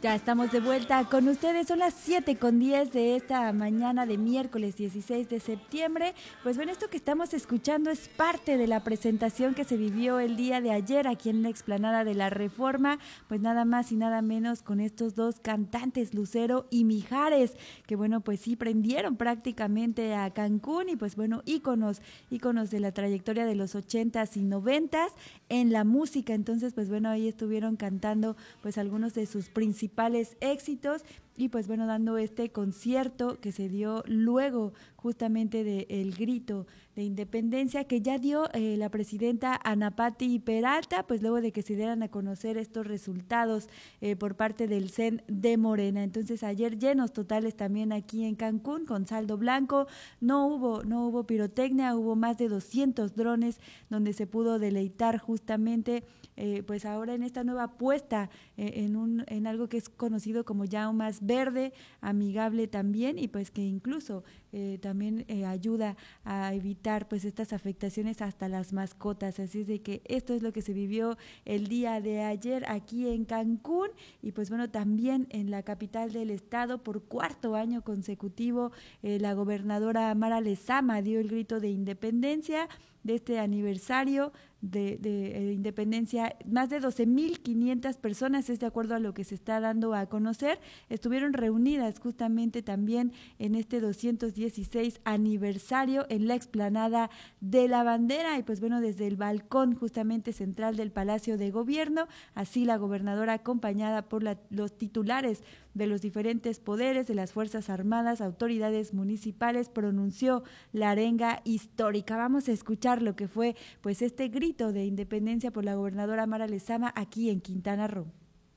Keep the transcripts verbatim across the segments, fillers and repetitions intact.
Ya estamos de vuelta con ustedes, son las siete con diez de esta mañana de miércoles dieciséis de septiembre. Pues bueno, esto que estamos escuchando es parte de la presentación que se vivió el día de ayer aquí en la explanada de la Reforma, pues nada más y nada menos con estos dos cantantes, Lucero y Mijares, que bueno, pues sí prendieron prácticamente a Cancún y pues bueno, íconos, íconos de la trayectoria de los ochentas y noventas en la música. Entonces pues bueno, ahí estuvieron cantando pues algunos de sus principales éxitos y pues bueno, dando este concierto que se dio luego justamente del grito de independencia que ya dio eh, la presidenta Ana Pati Peralta, pues luego de que se dieran a conocer estos resultados eh, por parte del C E N de Morena. Entonces ayer llenos totales también aquí en Cancún con saldo blanco, no hubo, no hubo pirotecnia, hubo más de doscientos drones donde se pudo deleitar justamente eh, pues ahora en esta nueva apuesta eh, en, un, en algo que es conocido como ya un más verde, amigable también y pues que incluso eh, también eh, ayuda a evitar pues estas afectaciones hasta las mascotas. Así es de que esto es lo que se vivió el día de ayer aquí en Cancún y pues bueno, también en la capital del estado por cuarto año consecutivo eh, la gobernadora Mara Lezama dio el grito de independencia de este aniversario de, de, de independencia. Más de doce mil quinientas personas, es de acuerdo a lo que se está dando a conocer, estuvieron reunidas justamente también en este doscientos dieciséis aniversario en la explanada de la bandera y pues bueno, desde el balcón justamente central del Palacio de Gobierno, así la gobernadora acompañada por la, los titulares de los diferentes poderes de las Fuerzas Armadas, autoridades municipales, pronunció la arenga histórica. Vamos a escuchar lo que fue pues este grito de independencia por la gobernadora Mara Lezama aquí en Quintana Roo.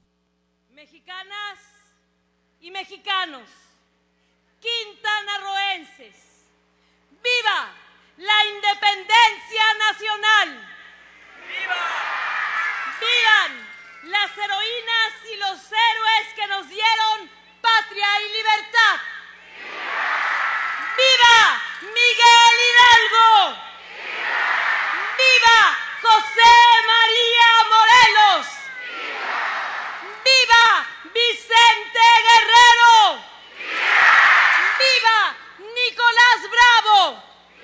Mexicanas y mexicanos, quintanarroenses, ¡viva la independencia nacional! ¡Viva! ¡Vivan las heroínas y los héroes que nos dieron patria y libertad! ¡Viva Miguel Hidalgo! ¡Viva José María Morelos! ¡Viva Vicente Guerrero! ¡Viva Nicolás Bravo!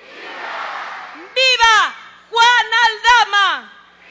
¡Viva Juan Aldama!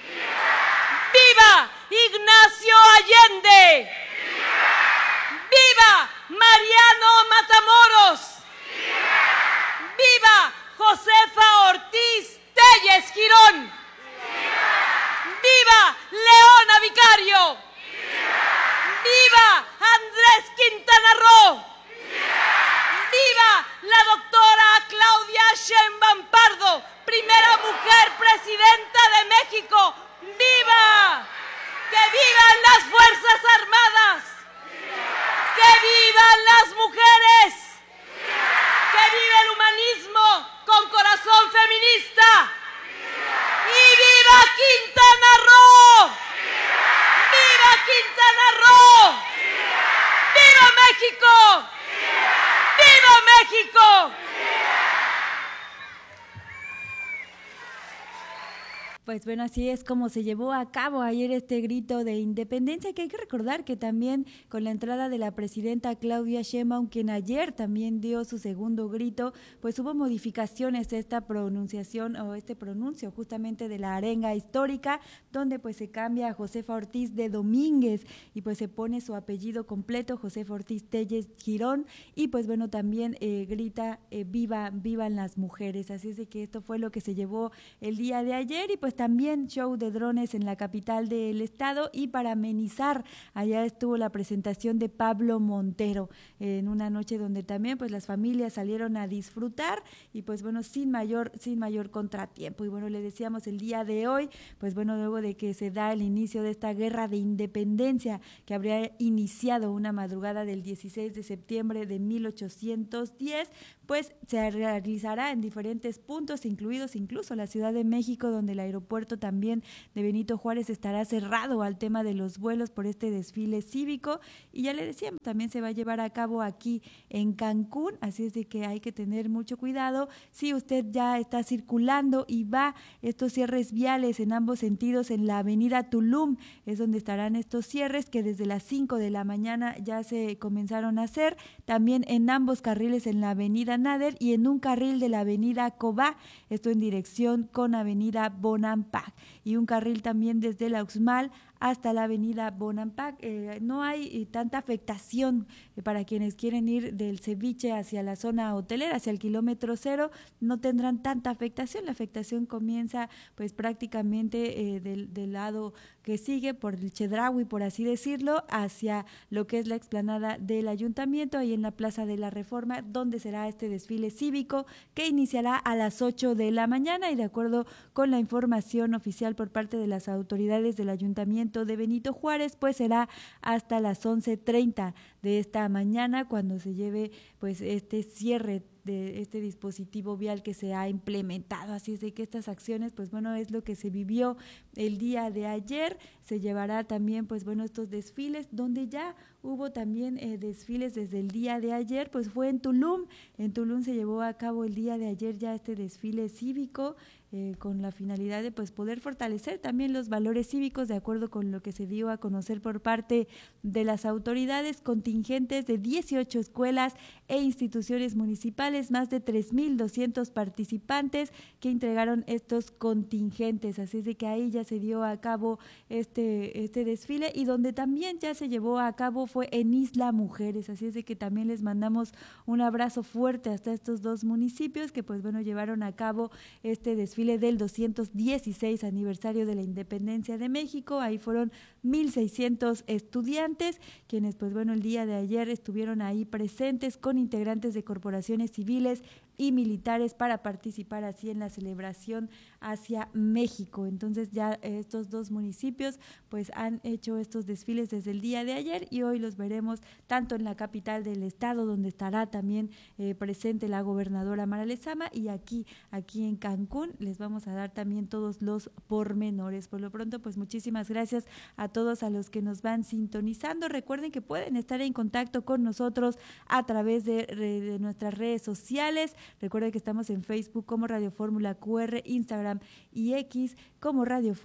¡Viva Ignacio Allende! ¡Viva Mariano Matamoros! ¡Viva Josefa Ortiz Telles Girón! ¡Viva Leona Vicario! ¡Viva Andrés Quintana Roo! ¡Viva la doctora Claudia Sheinbaum Pardo, primera mujer presidenta de México! ¡Viva! ¡Que vivan las Fuerzas Armadas! ¡Que vivan las mujeres! ¡Que viva el humanismo con corazón feminista! ¡Y viva Quintana Roo! ¡Viva Quintana Roo! ¡Viva México! ¡Viva México! Pues bueno, así es como se llevó a cabo ayer este grito de independencia, que hay que recordar que también con la entrada de la presidenta Claudia Sheinbaum, quien ayer también dio su segundo grito, pues hubo modificaciones a esta pronunciación o este pronuncio justamente de la arenga histórica, donde pues se cambia a Josefa Ortiz de Domínguez y pues se pone su apellido completo, Josefa Ortiz Telles Girón, y pues bueno, también eh, grita eh, viva, vivan las mujeres. Así es de que esto fue lo que se llevó el día de ayer y pues también show de drones en la capital del estado y para amenizar allá estuvo la presentación de Pablo Montero en una noche donde también pues las familias salieron a disfrutar y pues bueno sin mayor sin mayor contratiempo y bueno le decíamos el día de hoy pues bueno luego de que se da el inicio de esta guerra de independencia que habría iniciado una madrugada del dieciséis de septiembre de mil ochocientos diez pues se realizará en diferentes puntos incluidos incluso la Ciudad de México donde el aeropuerto aeropuerto también de Benito Juárez estará cerrado al tema de los vuelos por este desfile cívico. Y ya le decíamos, también se va a llevar a cabo aquí en Cancún, así es de que hay que tener mucho cuidado. Si usted ya está circulando y va estos cierres viales en ambos sentidos en la avenida Tulum, es donde estarán estos cierres que desde las cinco de la mañana ya se comenzaron a hacer, también en ambos carriles en la avenida Nader y en un carril de la avenida Cobá, esto en dirección con avenida Bonampak, y un carril también desde la Uxmal hasta la avenida Bonampak. Eh, no hay eh, tanta afectación eh, para quienes quieren ir del Ceviche hacia la zona hotelera, hacia el kilómetro cero, no tendrán tanta afectación. La afectación comienza pues prácticamente eh, del, del lado que sigue por el Chedraui, por así decirlo, hacia lo que es la explanada del ayuntamiento, ahí en la Plaza de la Reforma, donde será este desfile cívico que iniciará a las ocho de la mañana y de acuerdo con la información oficial por parte de las autoridades del ayuntamiento de Benito Juárez, pues será hasta las once treinta de esta mañana cuando se lleve pues este cierre de este dispositivo vial que se ha implementado. Así es de que estas acciones, pues bueno, es lo que se vivió el día de ayer. Se llevará también, pues bueno, estos desfiles, donde ya hubo también eh, desfiles desde el día de ayer, pues fue en Tulum. En Tulum se llevó a cabo el día de ayer ya este desfile cívico, Eh, con la finalidad de pues poder fortalecer también los valores cívicos de acuerdo con lo que se dio a conocer por parte de las autoridades. Contingentes de dieciocho escuelas e instituciones municipales, más de tres mil doscientos participantes que entregaron estos contingentes, así es de que ahí ya se dio a cabo este, este desfile y donde también ya se llevó a cabo fue en Isla Mujeres, así es de que también les mandamos un abrazo fuerte hasta estos dos municipios que pues bueno llevaron a cabo este desfile del doscientos dieciséis aniversario de la Independencia de México. Ahí fueron mil seiscientos estudiantes, quienes pues bueno el día de ayer estuvieron ahí presentes con integrantes de corporaciones civiles y militares para participar así en la celebración hacia México. Entonces ya estos dos municipios pues han hecho estos desfiles desde el día de ayer y hoy los veremos tanto en la capital del estado, donde estará también eh, presente la gobernadora Mara Lezama, y aquí, aquí en Cancún les vamos a dar también todos los pormenores. Por lo pronto pues muchísimas gracias a todos a los que nos van sintonizando. Recuerden que pueden estar en contacto con nosotros a través de, de nuestras redes sociales. Recuerden que estamos en Facebook como Radio Fórmula Q R, Instagram y X como Radio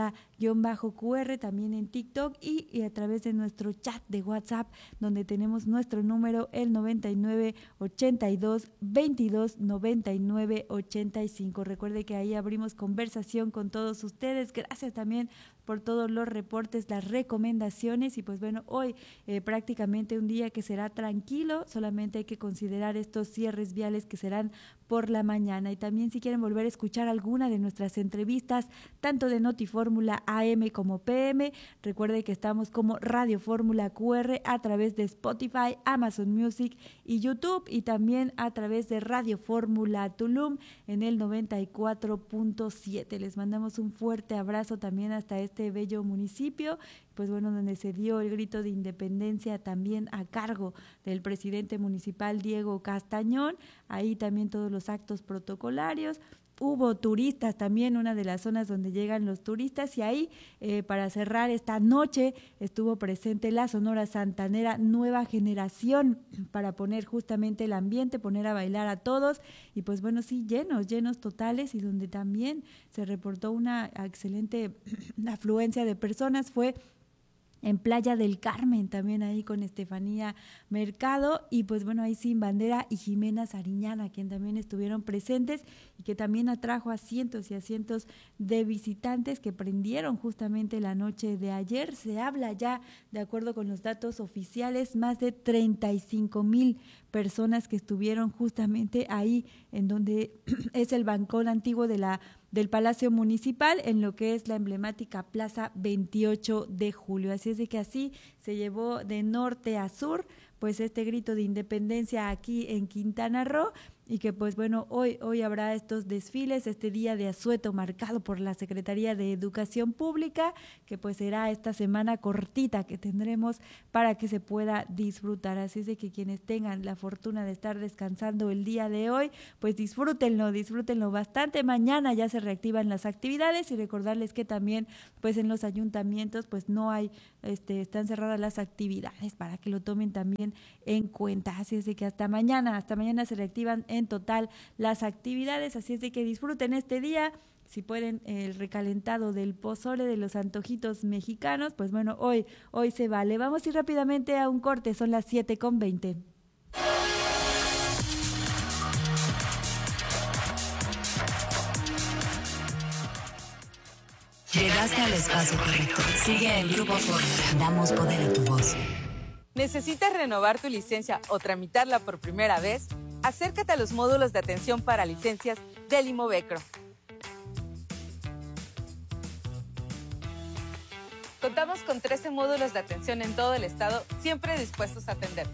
Fórmula-Q R, también en TikTok y, y a través de nuestro chat de WhatsApp, donde tenemos nuestro número el noventa y nueve, ochenta y dos, veintidós, noventa y nueve, ochenta y cinco. Recuerde que ahí abrimos conversación con todos ustedes. Gracias también por todos los reportes, las recomendaciones y pues bueno, hoy eh, prácticamente un día que será tranquilo, solamente hay que considerar estos cierres viales que serán por la mañana. Y también si quieren volver a escuchar alguna de nuestras entrevistas, tanto de Notifórmula A M como P M, recuerde que estamos como Radio Fórmula Q R a través de Spotify, Amazon Music y YouTube, y también a través de Radio Fórmula Tulum en el noventa y cuatro punto siete. Les mandamos un fuerte abrazo también hasta este bello municipio, pues bueno, donde se dio el grito de independencia también a cargo del presidente municipal Diego Castañón. Ahí también todos los actos protocolarios. Hubo turistas también, una de las zonas donde llegan los turistas, y ahí eh, para cerrar esta noche estuvo presente la Sonora Santanera Nueva Generación para poner justamente el ambiente, poner a bailar a todos, y pues bueno, sí, llenos, llenos totales, y donde también se reportó una excelente afluencia de personas fue en Playa del Carmen, también ahí con Estefanía Mercado, y pues bueno, ahí Sin Bandera y Jimena Sariñana, quien también estuvieron presentes y que también atrajo a cientos y a cientos de visitantes que prendieron justamente la noche de ayer. Se habla ya, de acuerdo con los datos oficiales, más de treinta y cinco mil personas que estuvieron justamente ahí en donde es el bancón antiguo de la del Palacio Municipal, en lo que es la emblemática Plaza veintiocho de julio. Así es de que así se llevó de norte a sur pues este grito de independencia aquí en Quintana Roo, y que pues bueno, hoy, hoy habrá estos desfiles, este día de asueto marcado por la Secretaría de Educación Pública, que pues será esta semana cortita que tendremos para que se pueda disfrutar. Así es de que quienes tengan la fortuna de estar descansando el día de hoy, pues disfrútenlo, disfrútenlo bastante. Mañana ya se reactivan las actividades, y recordarles que también pues en los ayuntamientos pues no hay, este, están cerradas las actividades, para que lo tomen también en cuenta. Así es de que hasta mañana, hasta mañana se reactivan en total las actividades, así es de que disfruten este día. Si pueden, el recalentado del pozole, de los antojitos mexicanos, pues bueno, hoy, hoy se vale. Vamos a ir rápidamente a un corte, son las siete con veinte. Llegaste al espacio correcto. Sigue el Grupo Fórmula. Damos poder a tu voz. ¿Necesitas renovar tu licencia o tramitarla por primera vez? Acércate a los módulos de atención para licencias del Imovecro. Contamos con trece módulos de atención en todo el estado, siempre dispuestos a atenderte.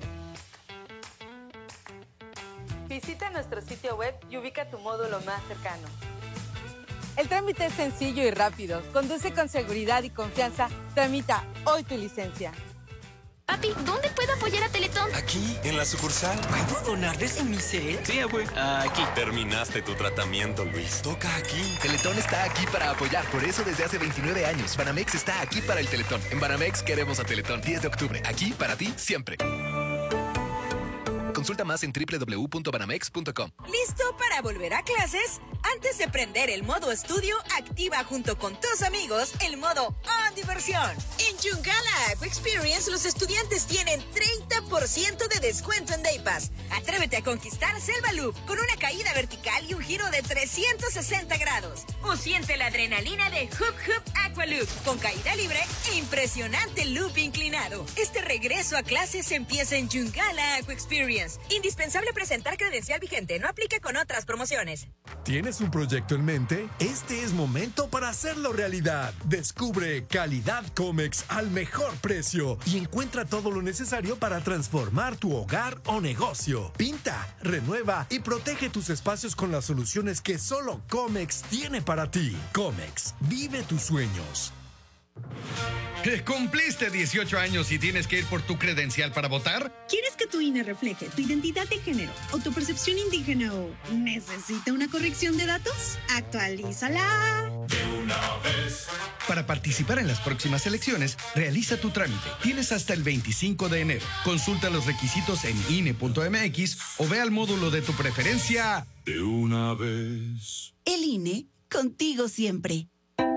Visita nuestro sitio web y ubica tu módulo más cercano. El trámite es sencillo y rápido. Conduce con seguridad y confianza. Tramita hoy tu licencia. Papi, ¿dónde puedo apoyar a Teletón? Aquí, en la sucursal. ¿Puedo donar desde mi cel? Sí, abue. Aquí. Terminaste tu tratamiento, Luis. Toca aquí. Teletón está aquí para apoyar. Por eso desde hace veintinueve años. Banamex está aquí para el Teletón. En Banamex queremos a Teletón. diez de octubre. Aquí para ti, siempre. Consulta más en doble u doble u doble u punto banamex punto com. ¿Listo para volver a clases? Antes de prender el modo estudio, activa junto con tus amigos el modo On Diversión. En Yungala Aqua Experience, los estudiantes tienen treinta por ciento de descuento en Day Pass. Atrévete a conquistar Selva Loop con una caída vertical y un giro de trescientos sesenta grados. O siente la adrenalina de Hoop Hoop Aqua Loop con caída libre e impresionante loop inclinado. Este regreso a clases empieza en Yungala Aqua Experience. Indispensable presentar credencial vigente. No aplica con otras promociones. ¿Tienes un proyecto en mente? Este es momento para hacerlo realidad. Descubre calidad Comex al mejor precio y encuentra todo lo necesario para transformar tu hogar o negocio. Pinta, renueva y protege tus espacios con las soluciones que solo Comex tiene para ti. Comex, vive tus sueños. ¿Cumpliste dieciocho años y tienes que ir por tu credencial para votar? ¿Quieres que tu I N E refleje tu identidad de género o tu percepción indígena o necesita una corrección de datos? ¡Actualízala! De una vez. Para participar en las próximas elecciones, realiza tu trámite. Tienes hasta el veinticinco de enero. Consulta los requisitos en I N E punto M X o ve al módulo de tu preferencia. De una vez. El I N E, contigo siempre.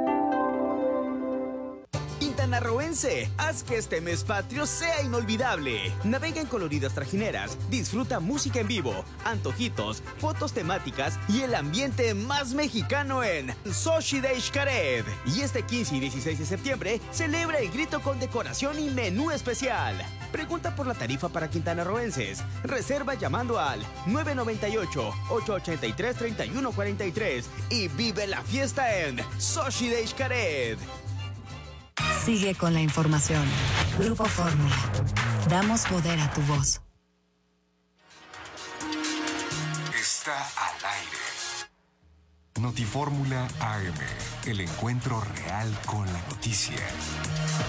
Quintanarroense, haz que este mes patrio sea inolvidable. Navega en coloridas trajineras, disfruta música en vivo, antojitos, fotos temáticas y el ambiente más mexicano en Xochitl de Xcaret. Y este quince y dieciséis de septiembre, celebra el grito con decoración y menú especial. Pregunta por la tarifa para quintanarroenses. Reserva llamando al nueve nueve ocho, ocho ocho tres, tres uno cuatro tres y vive la fiesta en Xochitl de Xcaret. Sigue con la información. Grupo Fórmula. Damos poder a tu voz. Está al aire. Notifórmula A M. El encuentro real con la noticia.